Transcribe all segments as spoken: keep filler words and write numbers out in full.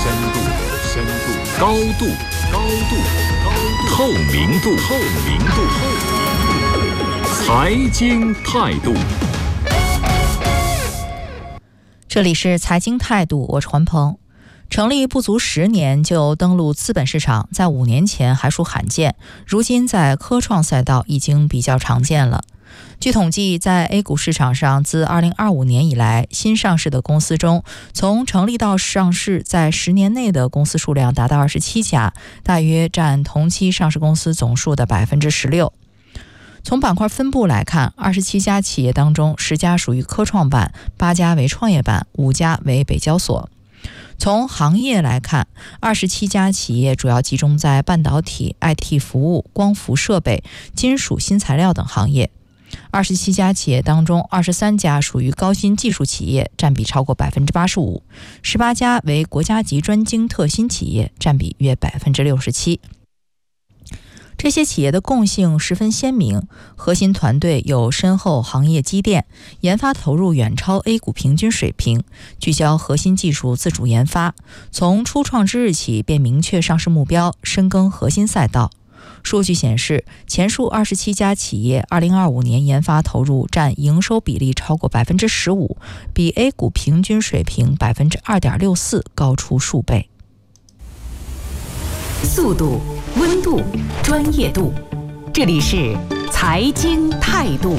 深度，深度，高度，高度，高度，透明度，透明度，透明度，财经态度。 这里是财经态度，我是环鹏。成立不足十年就登陆资本市场，在五年前还属罕见，如今在科创赛道已经比较常见了。据统计，在 A 股市场上，自二零二五年以来，新上市的公司中，从成立到上市在十年内的公司数量达到二十七家，大约占同期上市公司总数的百分之十六。从板块分布来看，二十七家企业当中，十家属于科创板，八家为创业板，五家为北交所。从行业来看，二十七家企业主要集中在半导体、I T 服务、光伏设备、金属新材料等行业。二十七家企业当中，二十三家属于高新技术企业，占比超过百分之八十五；十八家为国家级专精特新企业，占比约百分之六十七。这些企业的共性十分鲜明，核心团队有深厚行业积淀，研发投入远超 A 股平均水平，聚焦核心技术自主研发，从初创之日起便明确上市目标，深耕核心赛道。数据显示，前述二十七家企业二零二五年研发投入占营收比例超过百分之十五，比 A 股平均水平百分之二点六四高出数倍。 速度、温度、专业度，这里是财经态度。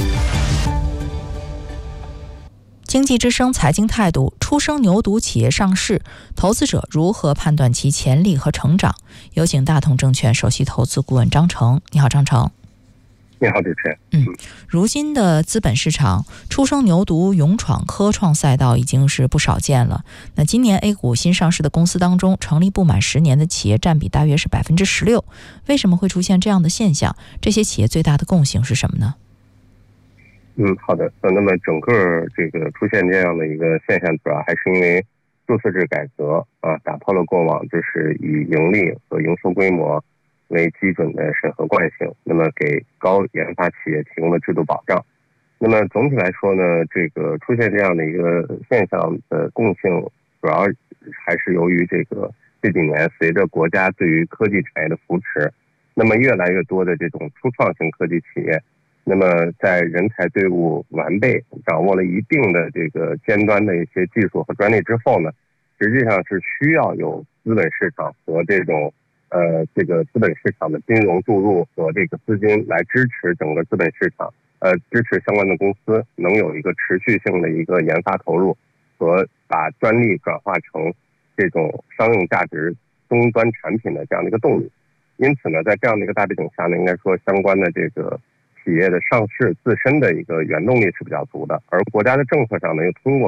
经济之声财经态度，初生牛犊企业上市，投资者如何判断其潜力和成长？有请大同证券首席投资顾问张成。你好，张成。 你好，主持人。 嗯，如今的资本市场，初生牛犊勇闯科创赛道已经是不少见了。那今年 A 股新上市的公司当中，成立不满十年的企业占比大约是百分之十六。为什么会出现这样的现象？这些企业最大的共性是什么呢？ 嗯，好的。呃，那么整个这个出现这样的一个现象，主要还是因为注册制改革啊，打破了过往就是以盈利和营收规模为基准的审核惯性，那么给高研发企业提供了制度保障。那么总体来说呢，这个出现这样的一个现象的共性，主要还是由于这个这几年随着国家对于科技产业的扶持，那么越来越多的这种初创型科技企业，那么在人才队伍完备，掌握了一定的这个尖端的一些技术和专利之后呢，实际上是需要有资本市场和这种呃，这个资本市场的金融注入和这个资金来支持整个资本市场，呃，支持相关的公司能有一个持续性的一个研发投入和把专利转化成这种商用价值终端产品的这样的一个动力。因此呢，在这样的一个大背景下呢，应该说相关的这个企业的上市自身的一个原动力是比较足的，而国家的政策上呢，又通过